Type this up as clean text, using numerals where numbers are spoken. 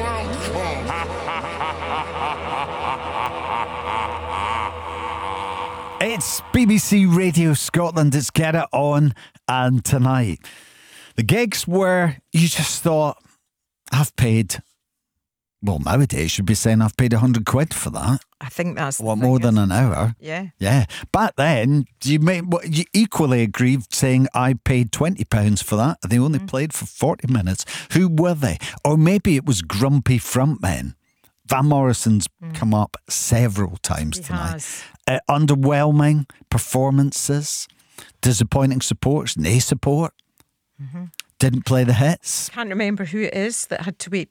It's BBC Radio Scotland. It's Get It On. And tonight, the gigs where you just thought, I've paid, well, nowadays you'd be saying I've paid 100 quid for that. I think that's what, more than an hour? Yeah. Yeah. Back then, you equally agreed saying I paid £20 for that. They only played for 40 minutes. Who were they? Or maybe it was grumpy frontmen. Van Morrison's come up several times tonight. Underwhelming performances, disappointing supports, no support. Didn't play the hits. Can't remember who it is that had to wait